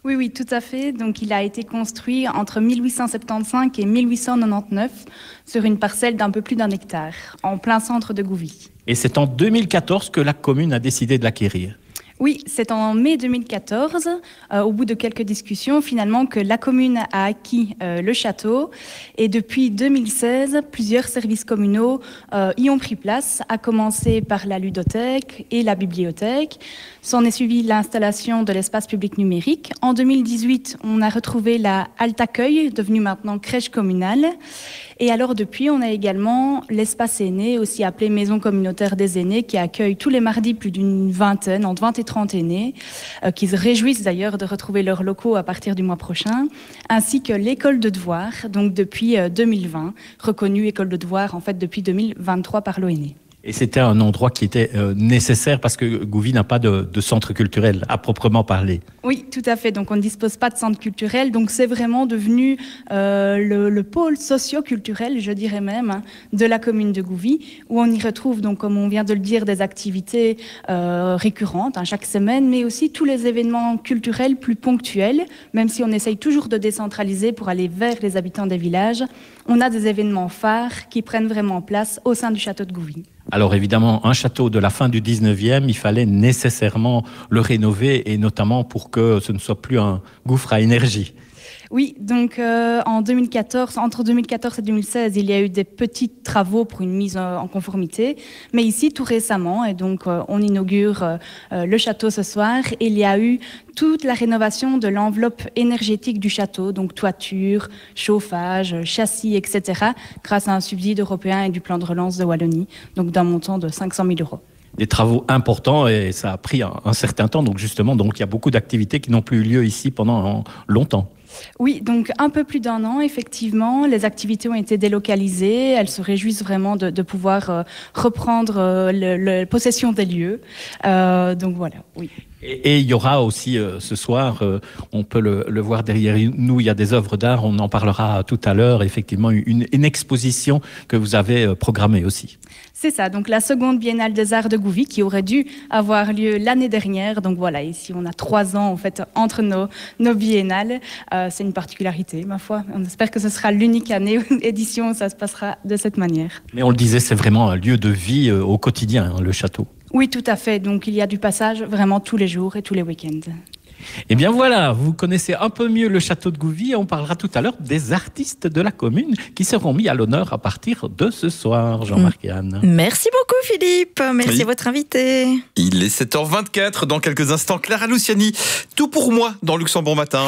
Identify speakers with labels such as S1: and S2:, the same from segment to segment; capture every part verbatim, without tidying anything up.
S1: Oui, oui, tout à fait. Donc, il a été construit entre mille huit cent soixante-quinze et mille huit cent quatre-vingt-dix-neuf sur une parcelle d'un peu plus d'un hectare, en plein centre de Gouvy.
S2: Et c'est en deux mille quatorze que la commune a décidé de l'acquérir.
S1: Oui, c'est en mai deux mille quatorze, euh, au bout de quelques discussions, finalement, que la commune a acquis euh, le château. Et depuis deux mille seize, plusieurs services communaux euh, y ont pris place, à commencer par la ludothèque et la bibliothèque. S'en est suivi l'installation de l'espace public numérique. En deux mille dix-huit, on a retrouvé la halte accueil, devenue maintenant crèche communale. Et alors depuis, on a également l'espace aîné, aussi appelé maison communautaire des aînés, qui accueille tous les mardis plus d'une vingtaine, entre vingt et trente aînés, euh, qui se réjouissent d'ailleurs de retrouver leurs locaux à partir du mois prochain, ainsi que l'école de devoirs, donc depuis euh, deux mille vingt, reconnue école de devoirs en fait depuis deux mille vingt-trois par l'O N E.
S2: Et c'était un endroit qui était euh, nécessaire parce que Gouvy n'a pas de, de centre culturel à proprement parler.
S1: Oui, tout à fait. Donc, on ne dispose pas de centre culturel. Donc, c'est vraiment devenu euh, le, le pôle socio-culturel, je dirais même, hein, de la commune de Gouvy, où on y retrouve, donc, comme on vient de le dire, des activités euh, récurrentes hein, chaque semaine, mais aussi tous les événements culturels plus ponctuels, même si on essaye toujours de décentraliser pour aller vers les habitants des villages. On a des événements phares qui prennent vraiment place au sein du château de Gouvy.
S2: Alors évidemment, un château de la fin du dix-neuvième, il fallait nécessairement le rénover et notamment pour que ce ne soit plus un gouffre à énergie.
S1: Oui, donc euh, en deux mille quatorze, entre deux mille quatorze et deux mille seize, il y a eu des petits travaux pour une mise en conformité. Mais ici, tout récemment, et donc euh, on inaugure euh, le château ce soir, et il y a eu toute la rénovation de l'enveloppe énergétique du château, donc toiture, chauffage, châssis, et cetera, grâce à un subside européen et du plan de relance de Wallonie, donc d'un montant de cinq cent mille euros.
S2: Des travaux importants et ça a pris un, un certain temps. Donc justement, donc il y a beaucoup d'activités qui n'ont plus eu lieu ici pendant longtemps.
S1: Oui, donc un peu plus d'un an, effectivement. Les activités ont été délocalisées. Elles se réjouissent vraiment de, de pouvoir euh, reprendre euh, le, le, possession des lieux. Euh, donc voilà, oui.
S2: Et, et il y aura aussi euh, ce soir, euh, on peut le, le voir derrière nous, il y a des œuvres d'art, on en parlera tout à l'heure, effectivement, une, une exposition que vous avez euh, programmée aussi.
S1: C'est ça, donc la seconde Biennale des Arts de Gouvy qui aurait dû avoir lieu l'année dernière. Donc voilà, ici on a trois ans en fait entre nos, nos biennales. Euh, c'est une particularité, ma foi. On espère que ce sera l'unique année édition où ça se passera de cette manière.
S2: Mais on le disait, c'est vraiment un lieu de vie euh, au quotidien, hein, le château.
S1: Oui, tout à fait. Donc il y a du passage vraiment tous les jours et tous les week-ends.
S2: Eh bien voilà, vous connaissez un peu mieux le château de Gouvy et on parlera tout à l'heure des artistes de la commune qui seront mis à l'honneur à partir de ce soir, Jean-Marc et Anne.
S3: Merci beaucoup Philippe, merci
S4: oui.
S3: à votre invité.
S4: Il est sept heures vingt-quatre, dans quelques instants, Clara Luciani, tout pour moi dans Luxembourg Matin.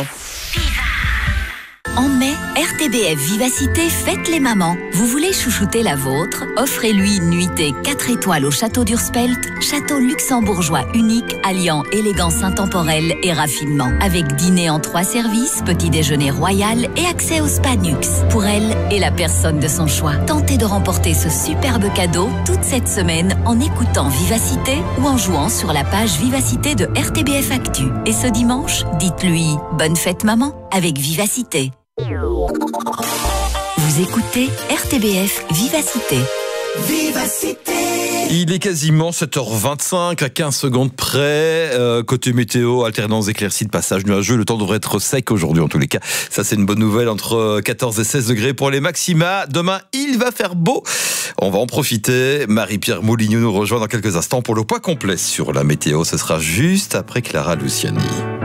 S5: En mai, R T B F Vivacité fête les mamans. Vous voulez chouchouter la vôtre? Offrez-lui une nuitée quatre étoiles au château d'Urspelt, château luxembourgeois unique alliant élégance intemporelle et raffinement. Avec dîner en trois services, petit déjeuner royal et accès au Spa Nux. Pour elle et la personne de son choix. Tentez de remporter ce superbe cadeau toute cette semaine en écoutant Vivacité ou en jouant sur la page Vivacité de R T B F Actu. Et ce dimanche, dites-lui bonne fête maman avec Vivacité. Vous écoutez R T B F Vivacité.
S4: Vivacité. Il est quasiment sept heures vingt-cinq, à quinze secondes près. Euh, côté météo, alternance éclaircie de passage nuageux. Le temps devrait être sec aujourd'hui en tous les cas. Ça, c'est une bonne nouvelle. Entre quatorze et seize degrés pour les maxima. Demain, il va faire beau. On va en profiter. Marie-Pierre Moulignou nous rejoint dans quelques instants pour le point complet sur la météo. Ce sera juste après Clara Luciani.